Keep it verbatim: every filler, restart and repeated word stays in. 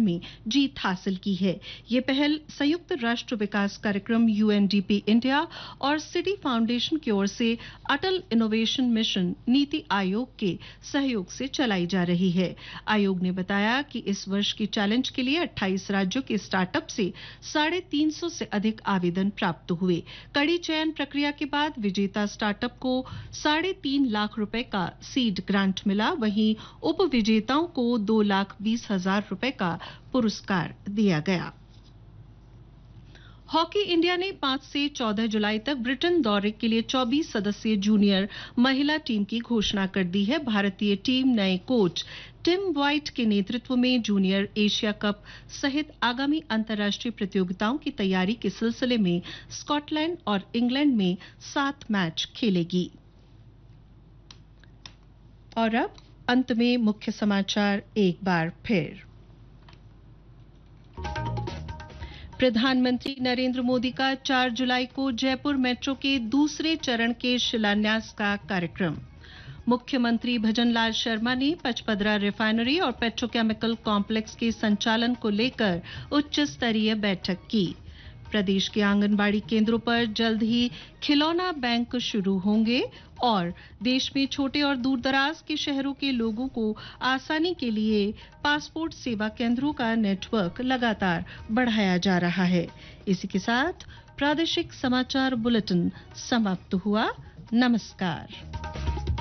में जीत हासिल की है। ये पहल संयुक्त राष्ट्र विकास कार्यक्रम यूएनडीपी इंडिया और सिटी फाउंडेशन की ओर से अटल इनोवेशन मिशन नीति आयोग के सहयोग से चलाई जा रही है। आयोग ने बताया कि इस वर्ष की चैलेंज के लिए अट्ठाईस राज्यों के स्टार्टअप से साढ़े तीन सौ से अधिक आवेदन प्राप्त हुए। कड़ी चयन प्रक्रिया के बाद विजेता स्टार्टअप को साढ़े तीन लाख रुपए का सीड ग्रांट मिला। वहीं उप विजेताओं को दो लाख बीस हजार रुपए का पुरस्कार दिया गया। हॉकी इंडिया ने पांच से चौदह जुलाई तक ब्रिटेन दौरे के लिए चौबीस सदस्यीय जूनियर महिला टीम की घोषणा कर दी है। भारतीय टीम नए कोच टिम वाइट के नेतृत्व में जूनियर एशिया कप सहित आगामी अंतर्राष्ट्रीय प्रतियोगिताओं की तैयारी के सिलसिले में स्कॉटलैंड और इंग्लैंड में सात मैच खेलेगी। और अब अंत में मुख्य समाचार एक बार फिर। प्रधानमंत्री नरेंद्र मोदी का चार जुलाई को जयपुर मेट्रो के दूसरे चरण के शिलान्यास का कार्यक्रम। मुख्यमंत्री भजनलाल शर्मा ने पचपदरा रिफाइनरी और पेट्रोकेमिकल कॉम्प्लेक्स के संचालन को लेकर उच्च स्तरीय बैठक की। प्रदेश के आंगनबाड़ी केंद्रों पर जल्द ही खिलौना बैंक शुरू होंगे और देश में छोटे और दूरदराज के शहरों के लोगों को आसानी के लिए पासपोर्ट सेवा केंद्रों का नेटवर्क लगातार बढ़ाया जा रहा है। इसी के साथ प्रादेशिक समाचार बुलेटिन समाप्त हुआ। नमस्कार।